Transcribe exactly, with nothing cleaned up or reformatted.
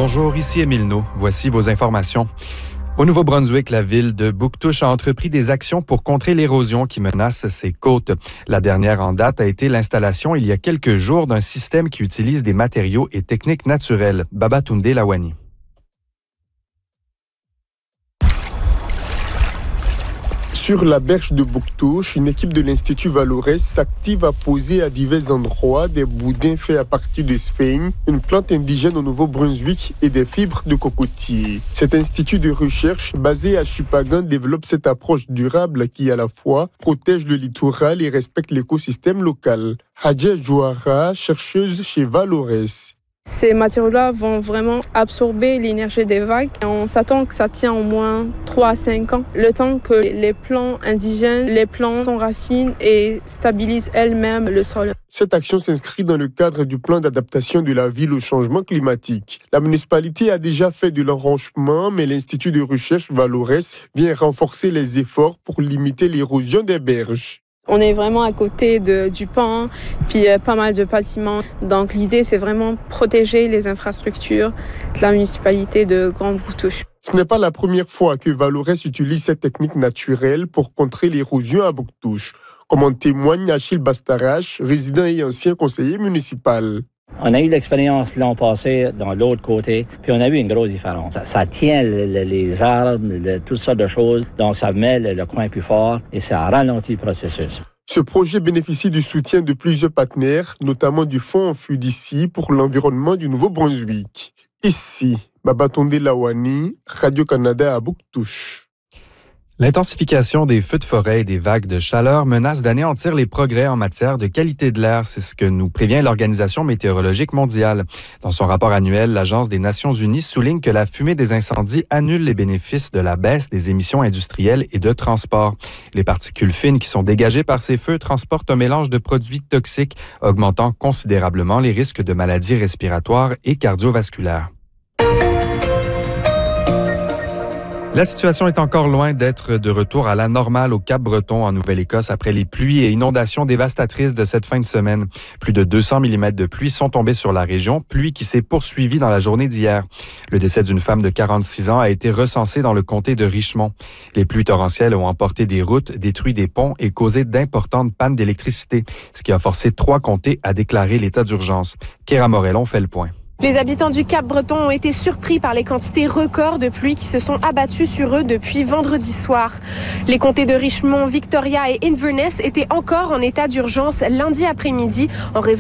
Bonjour, ici Émile No. Voici vos informations. Au Nouveau-Brunswick, la ville de Bouctouche a entrepris des actions pour contrer l'érosion qui menace ses côtes. La dernière en date a été l'installation il y a quelques jours d'un système qui utilise des matériaux et techniques naturelles. Babatunde Lawani. Sur la berge de Bouctouche, une équipe de l'Institut Valores s'active à poser à divers endroits des boudins faits à partir de sphène, une plante indigène au Nouveau-Brunswick, et des fibres de cocotier. Cet institut de recherche basé à Chupagan développe cette approche durable qui, à la fois, protège le littoral et respecte l'écosystème local. Hadja Jouara, chercheuse chez Valores. Ces matériaux-là vont vraiment absorber l'énergie des vagues. On s'attend que ça tient au moins trois à cinq ans, le temps que les plants indigènes, les plants s'enracinent et stabilisent elles-mêmes le sol. Cette action s'inscrit dans le cadre du plan d'adaptation de la ville au changement climatique. La municipalité a déjà fait de l'enrochement, mais l'Institut de recherche Valores vient renforcer les efforts pour limiter l'érosion des berges. On est vraiment à côté de, du pont, puis euh, pas mal de bâtiments. Donc l'idée, c'est vraiment protéger les infrastructures de la municipalité de Grande-Bouctouche. Ce n'est pas la première fois que Valores utilise cette technique naturelle pour contrer l'érosion à Bouctouche, comme en témoigne Achille Bastarache, résident et ancien conseiller municipal. On a eu l'expérience l'an passé dans l'autre côté, puis on a vu une grosse différence. Ça, ça tient le, le, les arbres, le, toutes sortes de choses, donc ça met le, le coin plus fort et ça ralentit le processus. Ce projet bénéficie du soutien de plusieurs partenaires, notamment du Fonds F U D I C I pour l'environnement du Nouveau-Brunswick. Ici, Babatunde Lawani, Radio-Canada à Bouctouche. L'intensification des feux de forêt et des vagues de chaleur menace d'anéantir les progrès en matière de qualité de l'air. C'est ce que nous prévient l'Organisation météorologique mondiale. Dans son rapport annuel, l'Agence des Nations unies souligne que la fumée des incendies annule les bénéfices de la baisse des émissions industrielles et de transport. Les particules fines qui sont dégagées par ces feux transportent un mélange de produits toxiques, augmentant considérablement les risques de maladies respiratoires et cardiovasculaires. La situation est encore loin d'être de retour à la normale au Cap-Breton en Nouvelle-Écosse après les pluies et inondations dévastatrices de cette fin de semaine. Plus de deux cents millimètres de pluie sont tombés sur la région, pluie qui s'est poursuivie dans la journée d'hier. Le décès d'une femme de quarante-six ans a été recensé dans le comté de Richmond. Les pluies torrentielles ont emporté des routes, détruit des ponts et causé d'importantes pannes d'électricité, ce qui a forcé trois comtés à déclarer l'état d'urgence. Kéra Morellon fait le point. Les habitants du Cap-Breton ont été surpris par les quantités records de pluie qui se sont abattues sur eux depuis vendredi soir. Les comtés de Richmond, Victoria et Inverness étaient encore en état d'urgence lundi après-midi en raison